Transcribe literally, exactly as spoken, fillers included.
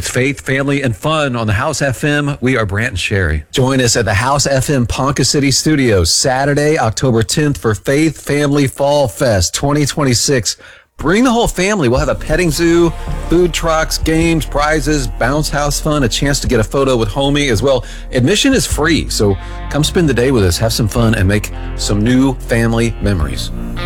It's faith, family, and fun on the House F M. We are Brant and Sherry. Join us at the House F M Ponca City Studios Saturday, October tenth for Faith Family Fall Fest twenty twenty-six. Bring the whole family. We'll have a petting zoo, food trucks, games, prizes, bounce house fun, a chance to get a photo with homie as well. Admission is free, so come spend the day with us, have some fun, and make some new family memories.